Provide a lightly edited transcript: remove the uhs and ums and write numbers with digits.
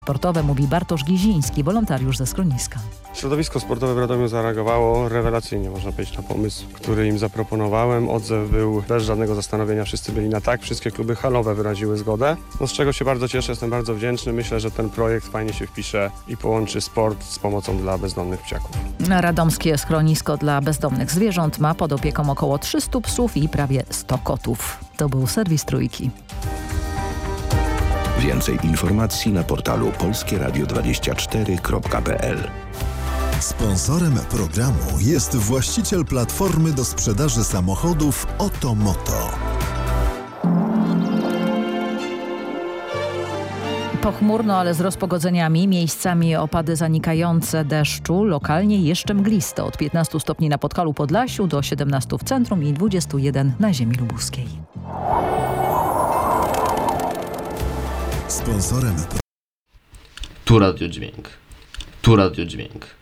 Sportowe, mówi Bartosz Giziński, wolontariusz ze schroniska. Środowisko sportowe w Radomiu zareagowało rewelacyjnie, można powiedzieć, na pomysł, który im zaproponowałem. Odzew był bez żadnego zastanowienia, wszyscy byli na tak, wszystkie kluby halowe wyraziły zgodę. No, z czego się bardzo cieszę, jestem bardzo wdzięczny. Myślę, że ten projekt fajnie się wpisze i połączy sport z pomocą dla bezdomnych psiaków. Radomskie schronisko dla bezdomnych zwierząt ma pod opieką około 300 psów i prawie 100 kotów. To był serwis Trójki. Więcej informacji na portalu polskieradio24.pl. Sponsorem programu jest właściciel platformy do sprzedaży samochodów Otomoto. Pochmurno, ale z rozpogodzeniami, miejscami opady zanikające deszczu, lokalnie jeszcze mglisto. Od 15 stopni na Podhalu Podlasiu do 17 w centrum i 21 na ziemi lubuskiej. Sponsorem Tu Radio Dźwięk. Tu Radio Dźwięk.